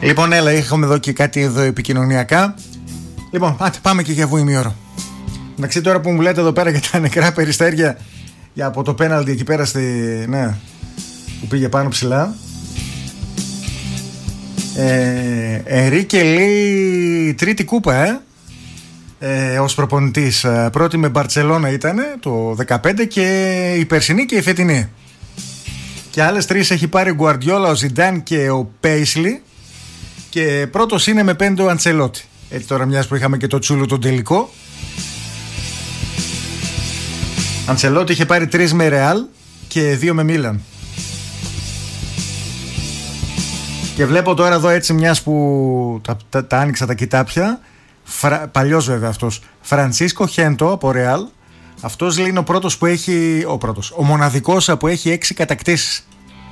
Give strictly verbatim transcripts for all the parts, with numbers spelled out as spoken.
Λοιπόν, έλα, είχαμε εδώ και κάτι εδώ επικοινωνιακά. Λοιπόν, πάτε, πάμε και για βουημιόρο. Εντάξει, τώρα που μου λέτε εδώ πέρα για τα νεκρά περιστέρια για από το πέναλτι εκεί πέρα στη. Ναι, που πήγε πάνω ψηλά. Ε, Ερίκε λέει τρίτη κούπα, ε, ε ως προπονητής. Πρώτη με Μπαρτσελώνα ήταν το δεκαπέντε και η περσινή και η φετινή. Και άλλες τρεις έχει πάρει ο Γκουαρντιόλα, ο Ζιντάν και ο Πέισλι. Και πρώτος είναι με πέντε ο Αντσελότη. Έτσι τώρα, μιας που είχαμε και το Τσούλου τον τελικό. Αντσελότη είχε πάρει τρεις με Ρεάλ και δύο με Μίλαν. Και βλέπω τώρα εδώ έτσι, μιας που τα, τα, τα άνοιξα τα κοιτάπια. Φρα, παλιός βέβαια αυτός. Φρανσίσκο Χέντο από Ρεάλ. Αυτός λέει είναι ο πρώτος που έχει. Ο πρώτος. Ο μοναδικός που έχει έξι κατακτήσεις.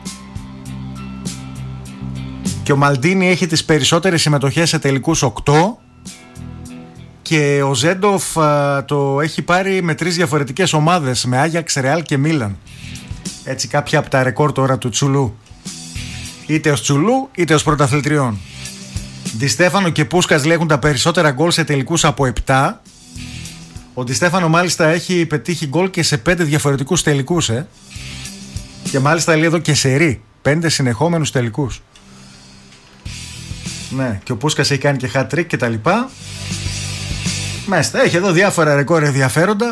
Και ο Μαλντίνι έχει τις περισσότερες συμμετοχές σε τελικούς οκτώ. Και ο Ζέντοφ α, το έχει πάρει με τρεις διαφορετικές ομάδες, με Άγιαξ, Ρεάλ και Μίλαν. Έτσι κάποια από τα ρεκόρ τώρα του Τσουλού. Είτε ως Τσουλού είτε ως πρωταθλητριών. Ντι Στέφανο και Πούσκας λέγουν τα περισσότερα γκολ σε τελικούς από επτά. Ο Ντι Στέφανο μάλιστα έχει πετύχει γκολ και σε πέντε διαφορετικούς τελικούς, ε. Και μάλιστα λέει εδώ και σερί, πέντε συνεχόμενους τελικούς. Ναι, και ο Πούσκας έχει κάνει και hat-trick και τα λοιπά. Μάλιστα, έχει εδώ διάφορα ρεκόρ ενδιαφέροντα.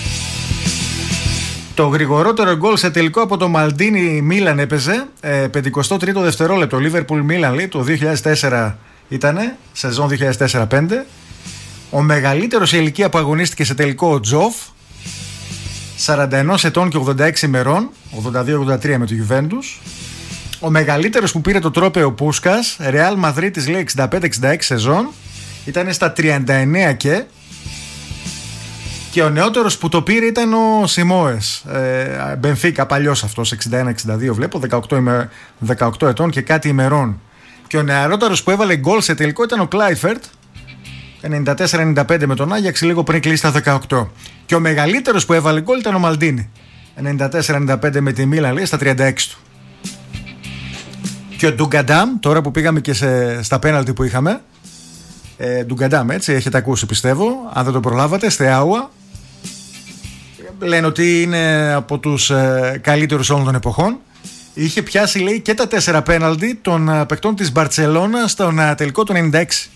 Το γρηγορότερο γκολ σε τελικό από το Μαλντίνι Μίλαν έπαιζε ε, πενηκοστό τρίτο δευτερόλεπτο. Λίβερπουλ Μίλαν λέει το δύο χιλιάδες τέσσερα ήτανε, σεζόν δύο χιλιάδες τέσσερα πέντε. Ο μεγαλύτερος σε ηλικία που αγωνίστηκε σε τελικό ο Τζοφ, σαράντα ένα ετών και ογδόντα έξι ημερών, ογδόντα δύο ογδόντα τρία με το Γιουβέντους. Ο μεγαλύτερος που πήρε το τρόπαιο Πούσκας, Ρεάλ Μαδρίτης λέει εξήντα πέντε εξήντα έξι σεζόν, ήταν στα τριάντα εννέα και. Και ο νεότερος που το πήρε ήταν ο Σιμόες, ε, Μπενφίκα, παλιός αυτός, εξήντα ένα εξήντα δύο βλέπω, δεκαοκτώ, ime, δεκαοκτώ ετών και κάτι ημερών. Και ο νεαρότερος που έβαλε γκολ σε τελικό ήταν ο Κλάιφερτ, ενενήντα τέσσερα ενενήντα πέντε με τον Άγιαξ, λίγο πριν κλείσει τα δεκαοκτώ. Και ο μεγαλύτερος που έβαλε γκολ ήταν ο Μαλντίνι, ενενήντα τέσσερα ενενήντα πέντε με τη Μίλαν, λέει, στα τριάντα έξι του. Και ο Ντουγκαντάμ, τώρα που πήγαμε και σε, στα πέναλτι που είχαμε, ε, Ντουγκαντάμ, έτσι, έχετε ακούσει πιστεύω, αν δεν το προλάβατε, Στεάουα. Λένε ότι είναι από τους ε, καλύτερους όλων των εποχών. Είχε πιάσει, λέει, και τα τέσσερα πέναλτι των ε, παικτών της Μπαρτσελώνα στον ε, τελικό του ενενήντα έξι.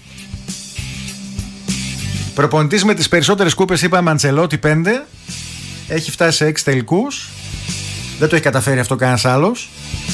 Προπονητής με τις περισσότερες κούπες, είπαμε, Αντσελότη πέντε. Έχει φτάσει σε έξι τελικούς. Δεν το έχει καταφέρει αυτό κανένας άλλος.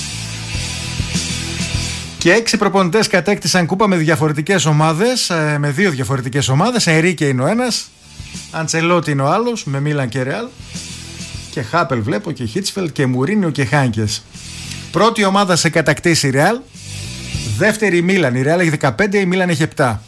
Και έξι προπονητές κατέκτησαν κούπα με διαφορετικές ομάδες, ε, με δύο διαφορετικές ομάδες. Ενρίκε είναι ο ένας, Αντσελότη είναι ο άλλος, με Μίλαν και Ρεάλ. Και Χάπελ βλέπω και Χίτσφελτ και Μουρίνιο και Χάνκες. Πρώτη ομάδα σε κατακτήσει Ρεάλ. Δεύτερη η Μίλαν. Η Ρεάλ έχει δεκαπέντε, η Μίλαν έχει επτά.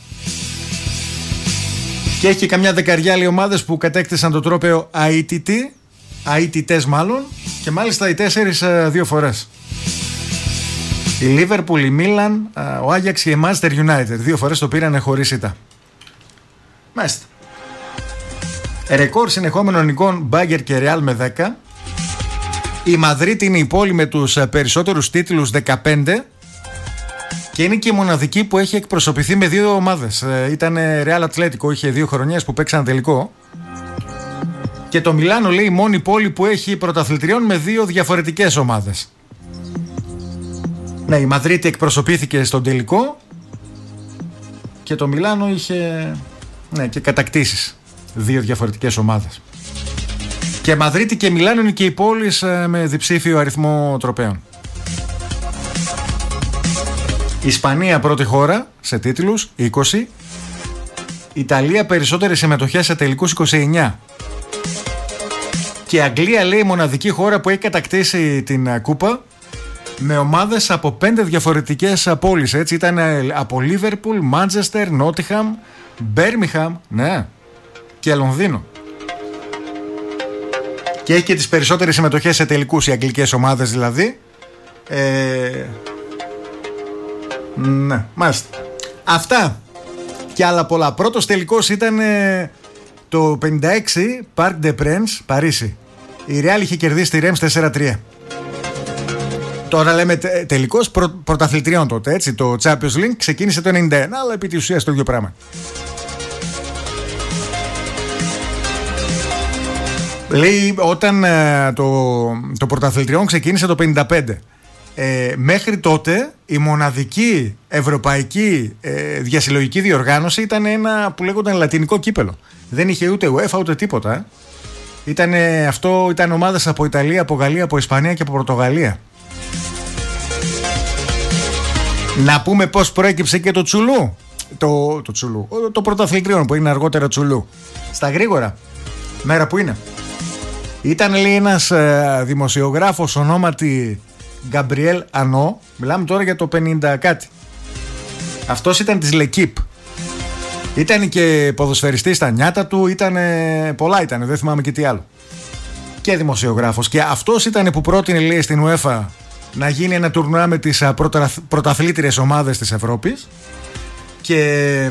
Και έχει και καμιά δεκαριά άλλοι ομάδες που κατέκτησαν το τρόπαιο αίτητη, αίτητες μάλλον. Και μάλιστα οι τέσσερις δύο φορές. Η Λίβερπουλ, η Μίλαν, ο Άγιαξ και η Manchester United. Δύο φορές το πήρανε χωρίς ήττα. Μάλιστα. Ρεκόρ συνεχόμενων νικών Μπάγκερ και Ρεάλ με δέκα. Η Μαδρίτη είναι η πόλη με τους περισσότερους τίτλους, δεκαπέντε. Και είναι και η μοναδική που έχει εκπροσωπηθεί με δύο ομάδες. Ήταν Ρεάλ Ατλέτικο, είχε δύο χρονιές που παίξαν τελικό. Και το Μιλάνο λέει η μόνη πόλη που έχει πρωταθλητριών με δύο διαφορετικές ομάδες. Ναι, η Μαδρίτη εκπροσωπήθηκε στον τελικό και το Μιλάνο είχε, ναι, και κατακτήσεις. Δύο διαφορετικές ομάδες. Και Μαδρίτη και Μιλάνο είναι και οι πόλεις με διψήφιο αριθμό τροπαίων. Ισπανία πρώτη χώρα σε τίτλους, είκοσι. Ιταλία περισσότερες συμμετοχές σε τελικούς, είκοσι εννέα. Και Αγγλία λέει η μοναδική χώρα που έχει κατακτήσει την κούπα με ομάδες από πέντε διαφορετικές πόλεις. Έτσι ήταν από Λίβερπουλ, Μάντσεστερ, Νότιχαμ, Μπέρμιχαμ, ναι, και Λονδίνο. Και έχει και τις περισσότερες συμμετοχές σε τελικούς, οι αγγλικές ομάδες δηλαδή. Ε... Ναι, μάλιστα. Αυτά και άλλα πολλά. Πρώτος τελικός ήταν ε, το πενήντα έξι, Parc des Princes, Παρίσι. Η Real είχε κερδίσει τη Reims τέσσερα τρία. Τώρα λέμε τε, τελικός πρω, πρωταθλητριών τότε, έτσι. Το Champions League ξεκίνησε το ενενήντα ένα, αλλά επί της ουσίας το ίδιο πράγμα. Λέει όταν ε, το, το πρωταθλητριών ξεκίνησε το πενήντα πέντε. Ε, μέχρι τότε η μοναδική ευρωπαϊκή ε, διασυλλογική διοργάνωση ήταν ένα που λέγονταν λατινικό κύπελο. Δεν είχε ούτε UEFA ούτε τίποτα. Ε. Ήτανε, αυτό ήταν ομάδες από Ιταλία, από Γαλλία, από Ισπανία και από Πορτογαλία. Να πούμε πώς προέκυψε και το Τσουλού. Το, το Τσουλού. Το πρωταθλητριών που είναι αργότερα Τσουλού. Στα γρήγορα. Μέρα που είναι. Ήταν, λέει, ένας ε, δημοσιογράφος ονόματι Γκαμπριέλ Ανό. Μιλάμε τώρα για το πενήντα κάτι. Αυτός ήταν της Λεκίπ. Ήταν και ποδοσφαιριστής στα νιάτα του. Ήταν πολλά ήταν, δεν θυμάμαι και τι άλλο. Και δημοσιογράφος. Και αυτός ήταν που πρότεινε, λέει, στην UEFA να γίνει ένα τουρνουά με τις πρωτα, πρωταθλήτριες ομάδες της Ευρώπης. Και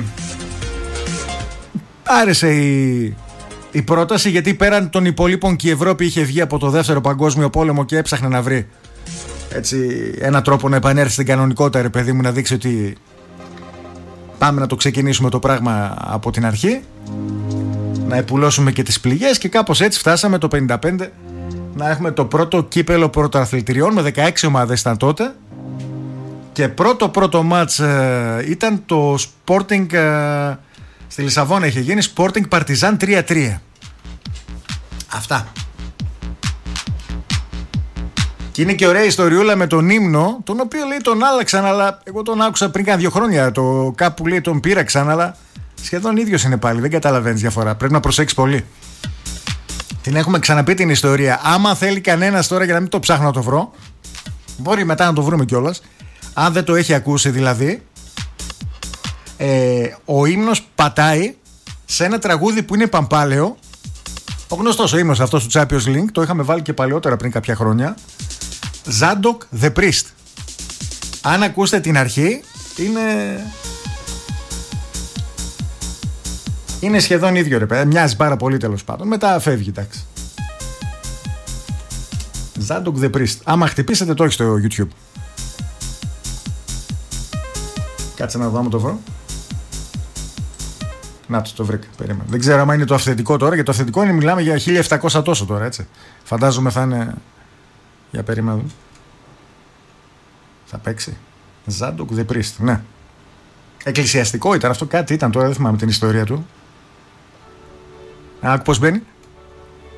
άρεσε η, η πρόταση, γιατί πέραν των υπολείπων και η Ευρώπη είχε βγει από το δεύτερο παγκόσμιο πόλεμο και έψαχνε να βρει έτσι ένα τρόπο να επανέλθει στην κανονικότητα, ρε παιδί μου, να δείξει ότι πάμε να το ξεκινήσουμε το πράγμα από την αρχή, να επουλώσουμε και τις πληγές, και κάπως έτσι φτάσαμε το πενήντα πέντε να έχουμε το πρώτο κύπελο πρωταθλητριών με δεκαέξι ομάδες ήταν τότε. Και πρώτο πρώτο μάτς ε, ήταν το Sporting ε, στη Λισαβόνα είχε γίνει, Sporting Partizan τρία τρία. Αυτά. Και είναι και ωραία ιστοριούλα με τον ύμνο, τον οποίο, λέει, τον άλλαξαν, αλλά εγώ τον άκουσα πριν κάνα δύο χρόνια. Το κάπου, λέει, τον πήραξαν, αλλά σχεδόν ίδιος είναι πάλι. Δεν καταλαβαίνεις διαφορά. Πρέπει να προσέξεις πολύ. Την έχουμε ξαναπεί την ιστορία. Άμα θέλει κανένας τώρα, για να μην το ψάχνω να το βρω, μπορεί μετά να το βρούμε κιόλας. Αν δεν το έχει ακούσει δηλαδή, ε, ο ύμνος πατάει σε ένα τραγούδι που είναι παμπάλαιο. Ο γνωστός ο ύμνος αυτός του Champions League, το είχαμε βάλει και παλαιότερα πριν κάποια χρόνια. Zadok the Priest. Αν ακούσετε την αρχή, είναι είναι σχεδόν ίδιο, ρε παιδιά. Μοιάζει πάρα πολύ, τέλος πάντων. Μετά φεύγει, εντάξει. Zadok the Priest. Άμα χτυπήσετε, το έχει στο YouTube. Κάτσε να δω άμα το βρω. Να το, το βρήκα. Περίμενα. Δεν ξέρω άμα είναι το αυθεντικό τώρα, γιατί το αυθεντικό είναι, μιλάμε για χίλια επτακόσια τόσο τώρα, έτσι. Φαντάζομαι θα είναι. Για περίμενα. Θα παίξει. Zadok the Priest, ναι. Εκκλησιαστικό ήταν αυτό, κάτι ήταν τώρα, δεν θυμάμαι την ιστορία του. Άκου πώς μπαίνει.